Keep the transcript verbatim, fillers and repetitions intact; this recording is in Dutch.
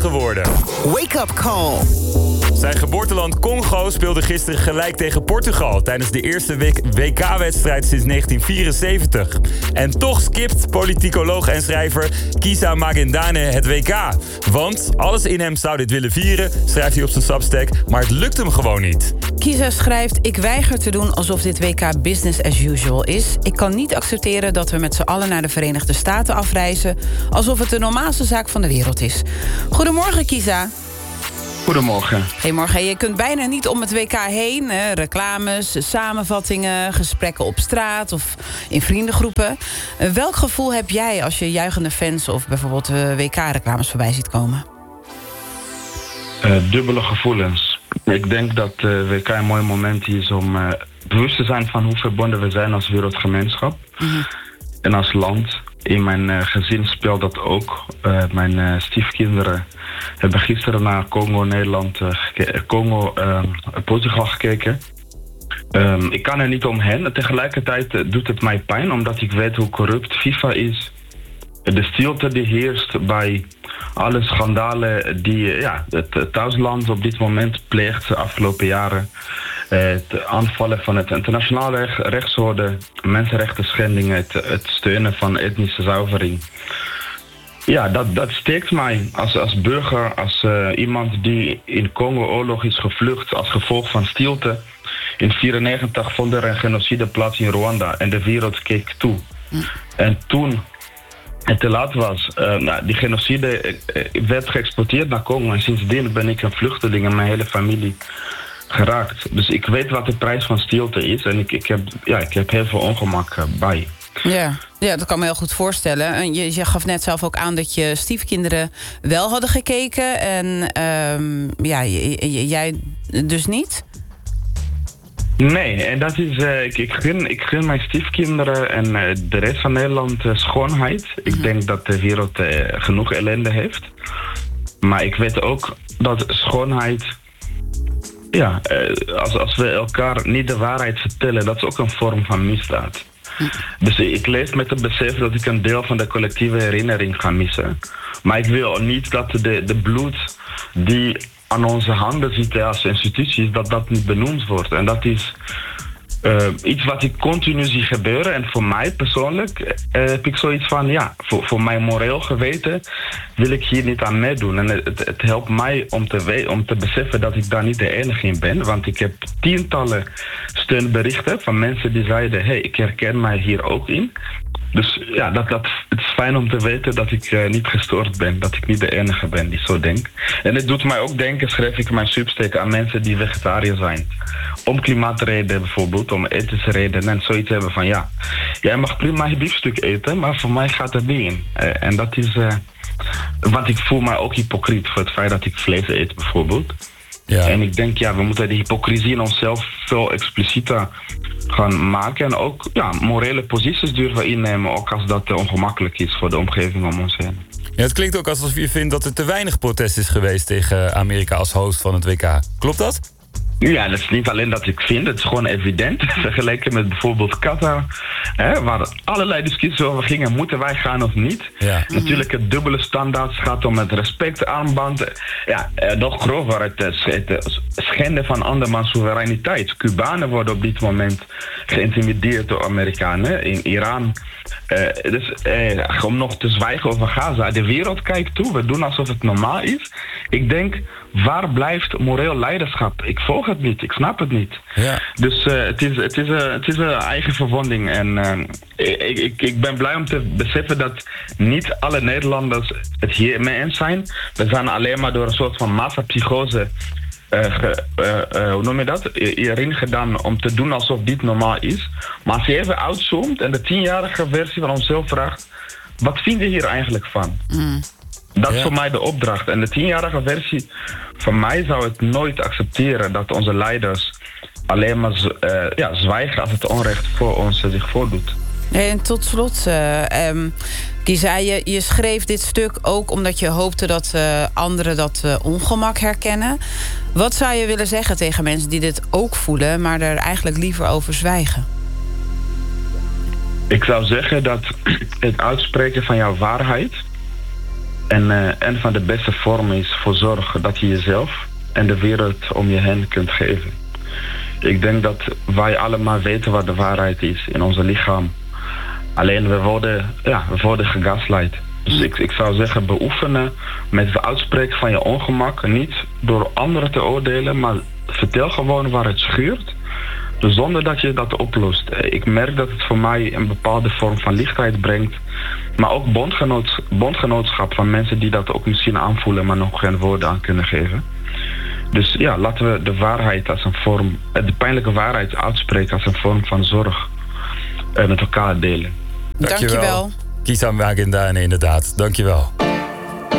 geworden. Wake up call. Zijn geboorteland Congo speelde gisteren gelijk tegen Portugal tijdens de eerste W K-wedstrijd sinds negentien vierenzeventig. En toch skipt politicoloog en schrijver Kizza Magendane het W K. Want alles in hem zou dit willen vieren, schrijft hij op zijn Substack, maar het lukt hem gewoon niet. Kizza schrijft: ik weiger te doen alsof dit W K business as usual is. Ik kan niet accepteren dat we met z'n allen naar de Verenigde Staten afreizen, alsof het de normaalste zaak van de wereld is. Goedemorgen, Kizza. Goedemorgen. Hey, morgen. Je kunt bijna niet om het W K heen. Hè? Reclames, samenvattingen, gesprekken op straat of in vriendengroepen. Uh, welk gevoel heb jij als je juichende fans of bijvoorbeeld uh, W K-reclames voorbij ziet komen? Uh, dubbele gevoelens. Ik denk dat uh, W K een mooi moment is om uh, bewust te zijn van hoe verbonden we zijn als wereldgemeenschap. Mm-hmm. En als land. In mijn uh, gezin speelt dat ook. Uh, mijn uh, stiefkinderen hebben gisteren naar Congo, Nederland, uh, geke- Congo, uh, Portugal gekeken. Um, ik kan er niet omheen. Tegelijkertijd uh, doet het mij pijn, omdat ik weet hoe corrupt FIFA is. De stilte die heerst bij alle schandalen die uh, ja, het thuisland op dit moment pleegt de afgelopen jaren. Uh, het aanvallen van het internationaal recht, rechtsorde, mensenrechten schendingen, het, het steunen van etnische zuivering. Ja, dat, dat steekt mij als, als burger, als uh, iemand die in Congo-oorlog is gevlucht als gevolg van stilte. In negentien vierennegentig vond er een genocide plaats in Rwanda en de wereld keek toe. Mm. En toen het te laat was, uh, nou, die genocide uh, werd geëxporteerd naar Congo en sindsdien ben ik een vluchteling en mijn hele familie geraakt. Dus ik weet wat de prijs van stilte is en ik, ik, heb, ja, ik heb heel veel ongemak uh, bij. Ja, ja, dat kan me heel goed voorstellen. En je, je gaf net zelf ook aan dat je stiefkinderen wel hadden gekeken en um, ja, j- j- jij dus niet? Nee, en dat is, uh, ik, ik, gun, ik gun mijn stiefkinderen en uh, de rest van Nederland uh, schoonheid. Ik mm-hmm. denk dat de wereld uh, genoeg ellende heeft. Maar ik weet ook dat schoonheid, ja, uh, als, als we elkaar niet de waarheid vertellen, dat is ook een vorm van misdaad. Mm. Dus ik leef met het besef dat ik een deel van de collectieve herinnering ga missen. Maar ik wil niet dat de, de bloed die aan onze handen zit als instituties, dat dat niet benoemd wordt. En dat is uh, iets wat ik continu zie gebeuren. En voor mij persoonlijk uh, heb ik zoiets van, ja, voor, voor mijn moreel geweten wil ik hier niet aan meedoen. En het, het helpt mij om te, we- om te beseffen dat ik daar niet de enige in ben. Want ik heb tientallen steunberichten van mensen die zeiden, hé, hey, ik herken mij hier ook in. Dus ja, dat, dat, het is fijn om te weten dat ik uh, niet gestoord ben. Dat ik niet de enige ben die zo denkt. En het doet mij ook denken, schrijf ik mijn substack aan mensen die vegetariër zijn. Om klimaatredenen bijvoorbeeld, om ethische redenen. En zoiets hebben van ja, jij mag prima je biefstuk eten, maar voor mij gaat het niet in. Uh, en dat is, uh, want ik voel mij ook hypocriet voor het feit dat ik vlees eet bijvoorbeeld. Ja. En ik denk, ja, we moeten de hypocrisie in onszelf veel explicieter gaan maken. En ook ja, morele posities durven innemen, ook als dat uh, ongemakkelijk is voor de omgeving om ons heen. Ja, het klinkt ook alsof je vindt dat er te weinig protest is geweest tegen Amerika als host van het W K. Klopt dat? Ja, dat is niet alleen dat ik vind, het is gewoon evident. Vergeleken met bijvoorbeeld Qatar, hè, waar allerlei discussies over gingen, moeten wij gaan of niet. Ja. Natuurlijk het dubbele standaard gaat om het respectaanband. Ja, nog grover het, het schenden van andermans soevereiniteit. Cubanen worden op dit moment geïntimideerd door Amerikanen in Iran. Uh, dus uh, om nog te zwijgen over Gaza. De wereld kijkt toe, we doen alsof het normaal is. Ik denk, waar blijft moreel leiderschap? Ik volg het niet, ik snap het niet. Ja. Dus uh, het is, het is, uh, het is een eigen verwonding. En uh, ik, ik, ik ben blij om te beseffen dat niet alle Nederlanders het hiermee eens zijn. We zijn alleen maar door een soort van massapsychose Uh, ge, uh, uh, hoe noem je dat? Erin gedaan om te doen alsof dit normaal is. Maar als je even uitzoomt en de tienjarige versie van onszelf vraagt, wat vind je hier eigenlijk van? Mm. Dat is ja. voor mij de opdracht. En de tienjarige versie van mij zou het nooit accepteren dat onze leiders alleen maar z- uh, ja, zwijgen als het onrecht voor ons uh, zich voordoet. En tot slot, uh, um, Kizza, je, je schreef dit stuk ook omdat je hoopte dat uh, anderen dat uh, ongemak herkennen. Wat zou je willen zeggen tegen mensen die dit ook voelen, maar er eigenlijk liever over zwijgen? Ik zou zeggen dat het uitspreken van jouw waarheid En uh, een van de beste vormen is voor zorgen dat je jezelf en de wereld om je heen kunt geven. Ik denk dat wij allemaal weten wat de waarheid is in ons lichaam. Alleen we worden, ja, we worden gegaslight. Dus ik, ik zou zeggen, beoefenen met het uitspreken van je ongemak. Niet door anderen te oordelen, maar vertel gewoon waar het schuurt. Dus zonder dat je dat oplost. Ik merk dat het voor mij een bepaalde vorm van lichtheid brengt. Maar ook bondgenoot, bondgenootschap van mensen die dat ook misschien aanvoelen, maar nog geen woorden aan kunnen geven. Dus ja, laten we de waarheid als een vorm, de pijnlijke waarheid uitspreken als een vorm van zorg met elkaar delen. Dankjewel. Kizza Magindane, inderdaad. Dankjewel.